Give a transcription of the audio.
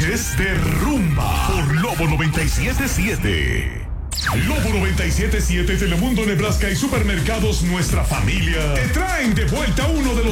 noches de rumba por Lobo 97.7. Lobo 97.7, Telemundo, Nebraska y Supermercados Nuestra Familia te traen de vuelta uno de los